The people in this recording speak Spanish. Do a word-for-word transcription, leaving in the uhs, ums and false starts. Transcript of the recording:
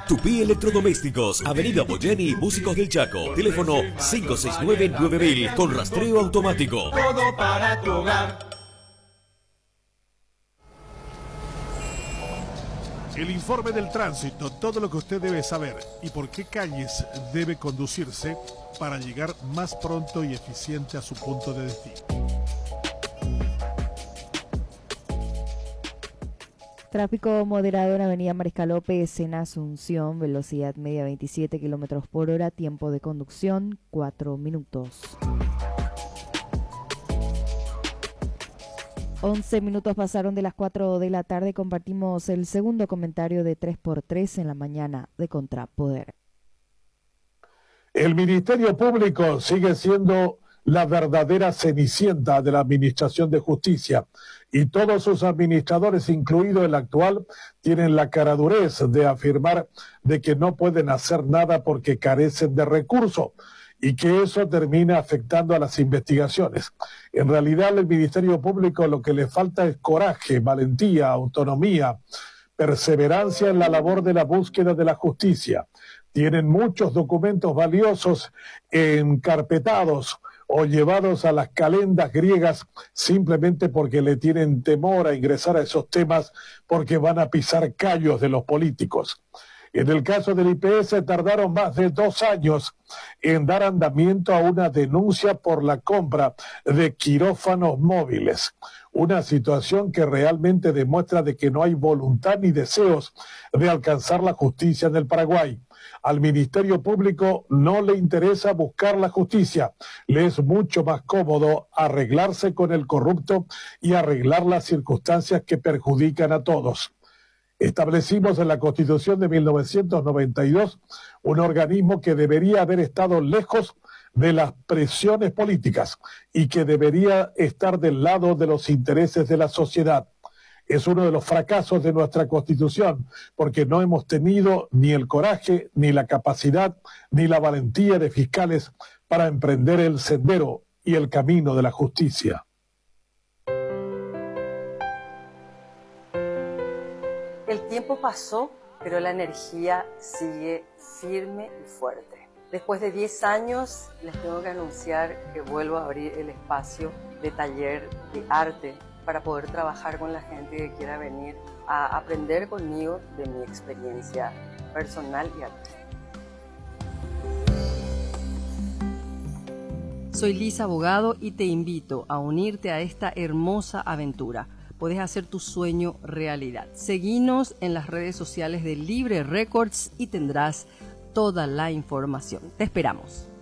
Tupí Electrodomésticos, Avenida Boyeni, Músicos del Chaco. Teléfono cinco seis nueve nueve mil con rastreo automático. Todo para tu hogar. El informe del tránsito, todo lo que usted debe saber y por qué calles debe conducirse para llegar más pronto y eficiente a su punto de destino. Tráfico moderado en Avenida Mariscal López en Asunción, velocidad media veintisiete kilómetros por hora, tiempo de conducción cuatro minutos. once minutos pasaron de las cuatro de la tarde, compartimos el segundo comentario de tres por tres en la mañana de Contrapoder. El Ministerio Público sigue siendo la verdadera cenicienta de la Administración de Justicia y todos sus administradores, incluido el actual, tienen la caradurez de afirmar de que no pueden hacer nada porque carecen de recursos y que eso termina afectando a las investigaciones. En realidad, al Ministerio Público lo que le falta es coraje, valentía, autonomía, perseverancia en la labor de la búsqueda de la justicia. Tienen muchos documentos valiosos encarpetados o llevados a las calendas griegas simplemente porque le tienen temor a ingresar a esos temas porque van a pisar callos de los políticos. En el caso del I P S tardaron más de dos años en dar andamiento a una denuncia por la compra de quirófanos móviles. Una situación que realmente demuestra de que no hay voluntad ni deseos de alcanzar la justicia en el Paraguay. Al Ministerio Público no le interesa buscar la justicia, le es mucho más cómodo arreglarse con el corrupto y arreglar las circunstancias que perjudican a todos. Establecimos en la Constitución de mil novecientos noventa y dos un organismo que debería haber estado lejos de las presiones políticas y que debería estar del lado de los intereses de la sociedad. Es uno de los fracasos de nuestra Constitución, porque no hemos tenido ni el coraje, ni la capacidad, ni la valentía de fiscales para emprender el sendero y el camino de la justicia. El tiempo pasó, pero la energía sigue firme y fuerte. Después de diez años, les tengo que anunciar que vuelvo a abrir el espacio de taller de arte para poder trabajar con la gente que quiera venir a aprender conmigo de mi experiencia personal y artística. Soy Lisa Abogado y te invito a unirte a esta hermosa aventura. Puedes hacer tu sueño realidad. Seguinos en las redes sociales de Libre Records y tendrás toda la información. Te esperamos.